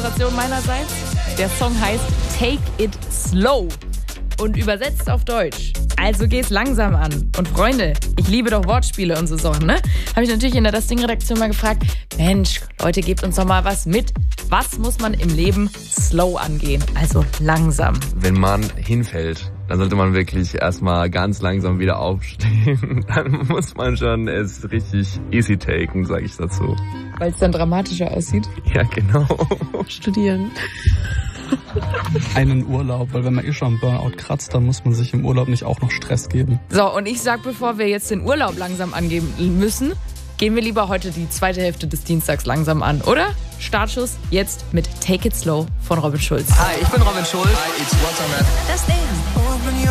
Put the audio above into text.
Anmoderation meinerseits. Der Song heißt Take It Slow und übersetzt auf Deutsch. Also geh's langsam an. Und Freunde, ich liebe doch Wortspiele und so Sachen, ne? Habe ich natürlich in der Das Ding-Redaktion mal gefragt, Mensch, Leute, gebt uns doch mal was mit. Was muss man im Leben slow angehen? Also langsam. Wenn man hinfällt, dann sollte man wirklich erstmal ganz langsam wieder aufstehen. Dann muss man schon es richtig easy taken, sage ich dazu. Weil es dann dramatischer aussieht? Ja, genau. Studieren. Einen Urlaub, weil wenn man schon einen Burnout kratzt, dann muss man sich im Urlaub nicht auch noch Stress geben. So, und ich sag, bevor wir jetzt den Urlaub langsam angehen müssen, gehen wir lieber heute die zweite Hälfte des Dienstags langsam an, oder? Startschuss jetzt mit Take It Slow von Robin Schulz. Hi, ich bin Robin Schulz. Hi, it's Waterman. Das Ding.